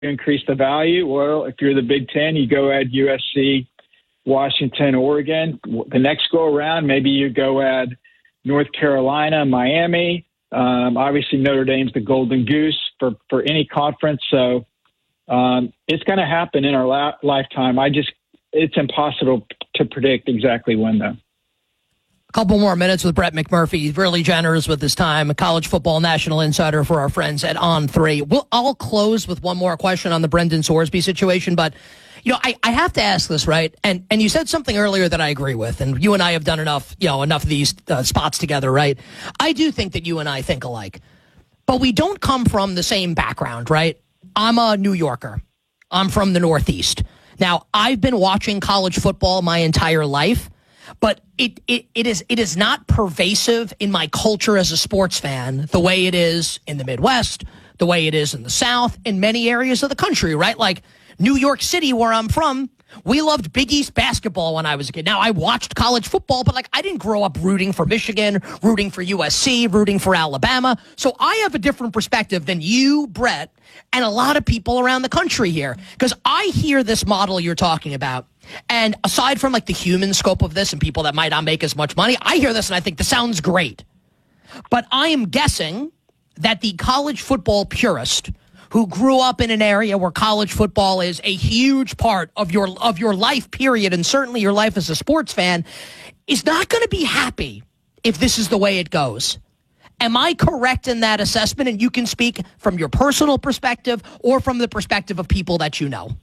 increase the value? Well, if you're the Big Ten, you go add USC, Washington, Oregon. The next go around, maybe you go add North Carolina, Miami. Obviously, Notre Dame's the golden goose for any conference. So it's going to happen in our lifetime. It's impossible to predict exactly when, though. A couple more minutes with Brett McMurphy. He's really generous with his time. A college football national insider for our friends at On3. I'll close with one more question on the Brendan Sorsby situation, but I have to ask this, right? And you said something earlier that I agree with, and you and I have done enough of these spots together, right? I do think that you and I think alike, but we don't come from the same background, right? I'm a New Yorker. I'm from the Northeast. Now, I've been watching college football my entire life, but it is not pervasive in my culture as a sports fan the way it is in the Midwest, the way it is in the South, in many areas of the country, right? Like New York City, where I'm from, we loved Big East basketball when I was a kid. Now, I watched college football, but I didn't grow up rooting for Michigan, rooting for USC, rooting for Alabama. So I have a different perspective than you, Brett, and a lot of people around the country here. Because I hear this model you're talking about, and aside from the human scope of this and people that might not make as much money, I hear this and I think this sounds great. But I am guessing that the college football purist who grew up in an area where college football is a huge part of your life, period, and certainly your life as a sports fan, is not going to be happy if this is the way it goes. Am I correct in that assessment? And you can speak from your personal perspective or from the perspective of people that you know.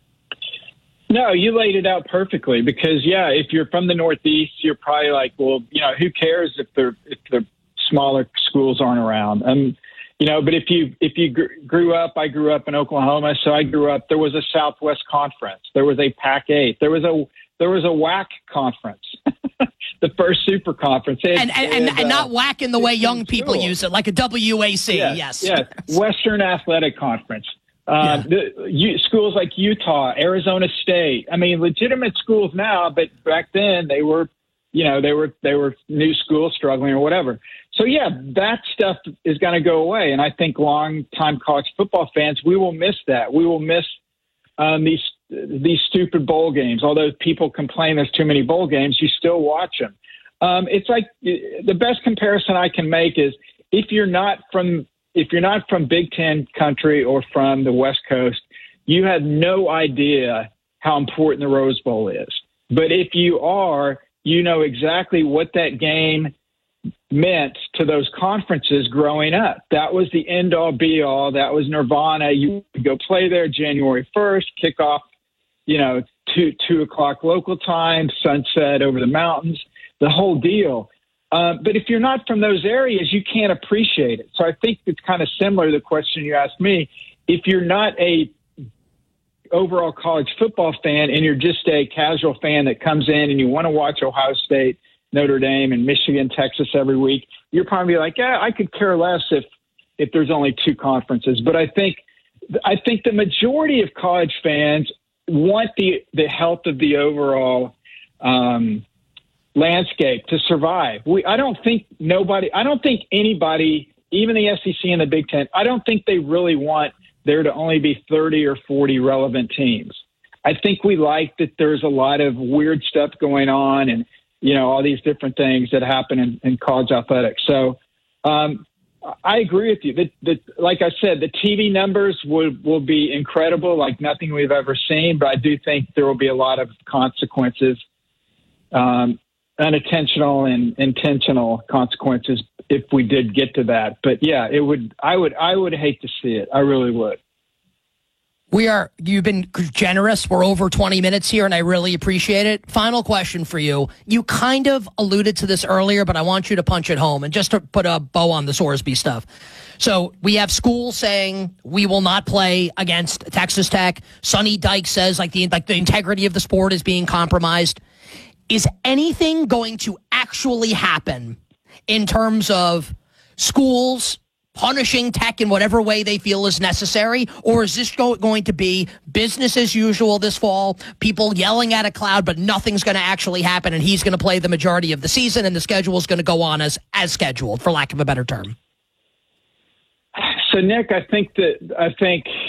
No, you laid it out perfectly because, if you're from the Northeast, you're probably like, well, who cares if the smaller schools aren't around? But if you grew up, I grew up in Oklahoma, so I grew up. There was a Southwest Conference, there was a Pac-8, there was a WAC conference, the first super conference, and not WAC in the way young people use it, like a WAC. Yes. Western Athletic Conference. Schools like Utah, Arizona State. I mean, legitimate schools now, but back then they were new schools struggling or whatever. So, that stuff is going to go away. And I think long-time college football fans, we will miss that. We will miss these stupid bowl games. Although people complain there's too many bowl games, you still watch them. It's like the best comparison I can make is if you're not from Big Ten country or from the West Coast, you have no idea how important the Rose Bowl is. But if you are, you know exactly what that game meant to those conferences growing up. That was the end-all, be-all. That was nirvana. You could go play there January 1st, kick off, 2 o'clock local time, sunset over the mountains, the whole deal. But if you're not from those areas, you can't appreciate it. So I think it's kind of similar to the question you asked me. If you're not a overall college football fan and you're just a casual fan that comes in and you want to watch Ohio State, Notre Dame, and Michigan, Texas every week, you're probably like, I could care less if there's only 2 conferences. But I think the majority of college fans want the health of the overall landscape to survive. I don't think anybody, even the SEC and the Big Ten, I don't think they really want there to only be 30 or 40 relevant teams. I think we like that there's a lot of weird stuff going on and, all these different things that happen in college athletics. So I agree with you. Like I said, the TV numbers will be incredible, like nothing we've ever seen, but I do think there will be a lot of consequences, unintentional and intentional consequences if we did get to that. But I would hate to see it. I really would. You've been generous. We're over 20 minutes here, and I really appreciate it. Final question for you. You kind of alluded to this earlier, but I want you to punch it home. And just to put a bow on the Sorsby stuff. So we have schools saying we will not play against Texas Tech. Sonny Dykes says the integrity of the sport is being compromised. Is anything going to actually happen in terms of schools punishing Tech in whatever way they feel is necessary? Or is this going to be business as usual this fall, people yelling at a cloud, but nothing's going to actually happen, and he's going to play the majority of the season, and the schedule is going to go on as scheduled, for lack of a better term? So, Nick, I think